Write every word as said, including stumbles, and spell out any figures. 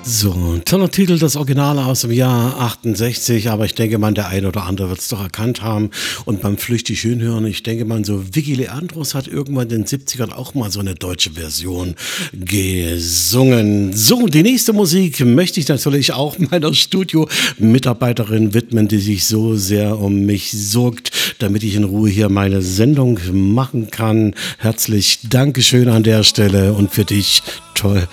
So, toller Titel, das Original aus dem Jahr achtundsechzig, aber ich denke mal, der eine oder andere wird es doch erkannt haben und beim flüchtig hinhören, ich denke mal, so Vicky Leandros hat irgendwann in den siebzigern auch mal so eine deutsche Version gesungen. So, die nächste Musik möchte ich natürlich auch meiner Studio-Mitarbeiterin widmen, die sich so sehr um mich sorgt, damit ich in Ruhe hier meine Sendung machen kann. Herzlich Dankeschön an der Stelle und für dich toll,